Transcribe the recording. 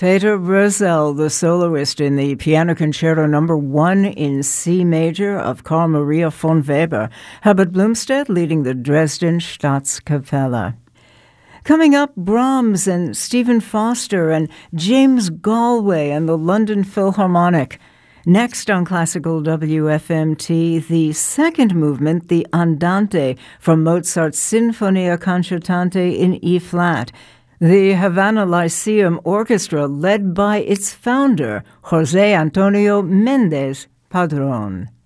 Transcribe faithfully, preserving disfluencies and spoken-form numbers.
Peter Rosell, the soloist in the Piano Concerto Number One in C Major of Carl Maria von Weber. Herbert Blumstedt leading the Dresden Staatskapelle. Coming up, Brahms and Stephen Foster and James Galway and the London Philharmonic. Next on Classical W F M T, the second movement, the Andante, from Mozart's Sinfonia Concertante in E-flat. The Havana Lyceum Orchestra, led by its founder, José Antonio Méndez Padrón.